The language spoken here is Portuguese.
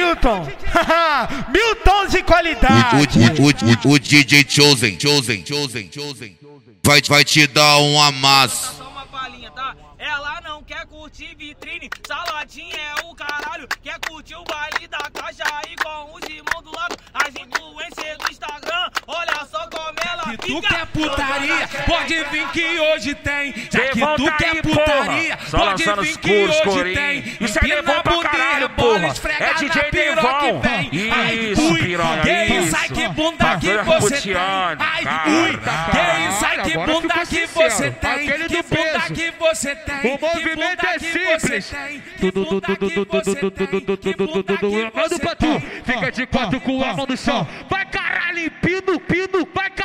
Milton. Milton de qualidade. O DJ Chosen vai te dar um amasso. Só uma palhinha, tá? Ela não quer curtir vitrine, saladinha é o caralho. Quer curtir o baile da caixa aí com os irmãos do lado. As influências do Instagram, olha só como ela Se fica. tu quer putaria, pode vir que hoje tem. Já que Levanta tu quer aí, putaria, porra. Só pode lançando vir os que coros, hoje corinho. tem. Isso é Devon pra caralho, porra. É DJ Devon. Isso, piranha, Que isso. isso, ai que bunda que Bagulho você tem. roteando, Ai, cara. ui, que isso, ai que Agora bunda ficou que sincero. você tem. Aquele Que do bunda peso. que você tem. O movimento é simples. Manda pra tu. Fica de quatro com a mão no chão. Vai caralho, pino, vai caralho.